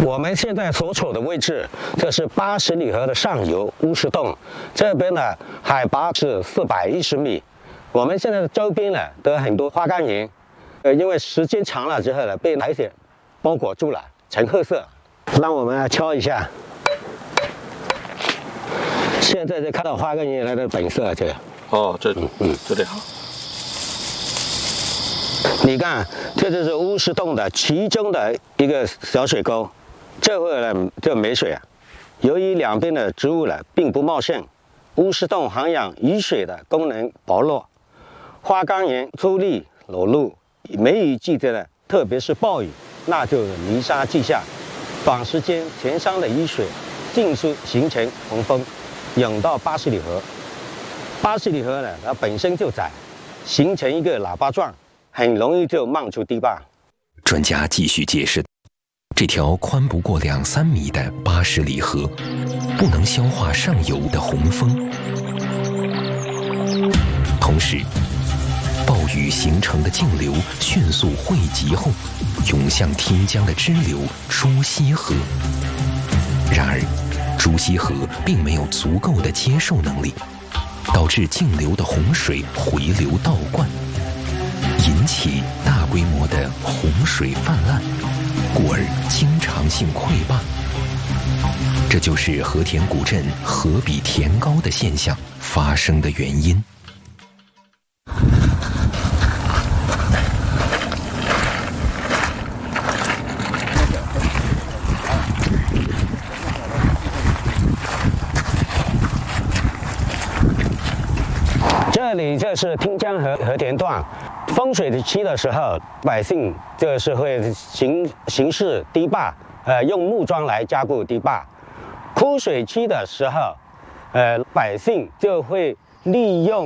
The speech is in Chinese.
我们现在所处的位置，这是80里河的上游乌石洞，这边呢海拔是410米。我们现在的周边呢都有很多花岗岩，因为时间长了之后呢，被苔藓包裹住了，呈褐色。让我们来敲一下，现在就看到花岗岩来的本色，这个。 哦，这里好。 你看，这就是乌石洞的其中的一个小水沟。这会呢，这没水啊。由于两边的植物呢并不茂盛，乌石洞涵养雨水的功能薄弱。花岗岩粗砺裸露，梅雨季节呢，特别是暴雨，那就泥沙俱下，短时间全山的雨水尽数形成洪峰，涌到80里河。80里河呢，它本身就窄，形成一个喇叭状，很容易就漫出堤坝。 专家继续解释，这条宽不过2-3米的80里河，不能消化上游的洪峰，同时，暴雨形成的径流迅速汇集后，涌向天江的支流朱溪河。然而，朱溪河并没有足够的接受能力，导致径流的洪水回流倒灌，引起大规模的洪水泛滥，故而经常性溃坝。这就是和田古镇河比田高的现象发生的原因。 这里就是汀江河和田段，丰水期的时候，百姓就是会行事堤坝，用木桩来加固堤坝；枯水期的时候，百姓就会利用